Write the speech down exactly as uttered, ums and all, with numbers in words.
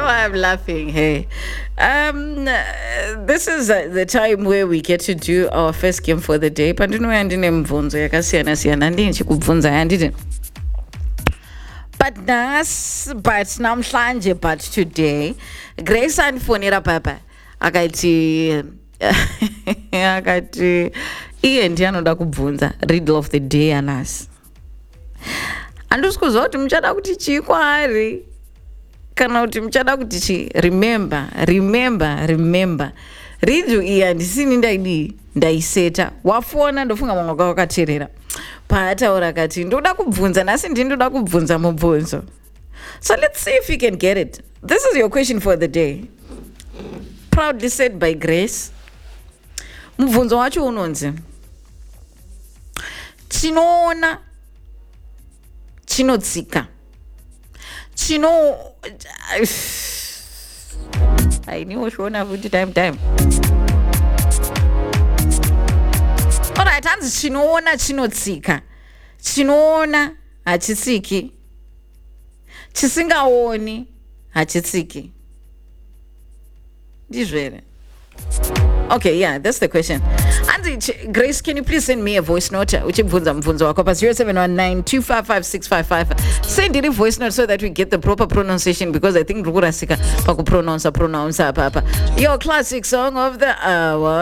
why I'm laughing. Hey, um, uh, this is uh, the time where we get to do our first game for the day. Pandinoya ndine mvunzo yakasiyana siyana ndinchikubvunza yanditi. But nas, but namhlanje, but today, Grace andifonera papa akati akati iye ndiye anoda kubvunza riddle of the day anas. Andisi kuziva kuti muchada kuti chii kwaari kana kuti muchada kuti chii. Remember, remember, remember. Riddle iyi handisini ndaidii ndaiseta. Wafona ndofunga mumwe wako wakateerera. Paataura akati ndoda kubvunza nhasi ndini ndoda kubvunza mubvunzo. So let's see if you can get it. This is your question for the day. Proudly said by Grace. Mubvunzo wacho unonzi chinoona chinotsika chino ainiwo zvoona futi time time. Alright, hanzi chinoona chinotsika chinoona hachitsiki chisingaoni hachitsiki ndizvo here? Okay, yeah, that's the question. Anzi, Grace, can you please send me a voice note? Uchibvunza mvunzo wako pa zero seven one nine two five five six five five. Send it a voice note so that we get the proper pronunciation, because I think rukurasika pakupronounce pronounce papa. Your classic song of the hour.